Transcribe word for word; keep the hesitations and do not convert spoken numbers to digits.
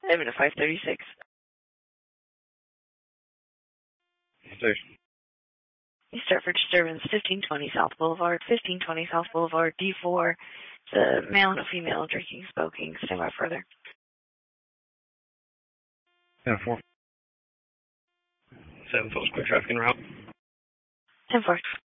I'm in a five thirty-six. Station. You start for disturbance, fifteen twenty South Boulevard, fifteen twenty South Boulevard, D four. It's a male and a female drinking, smoking. Stand by further. ten four. seven folks, quick traffic en route. ten four.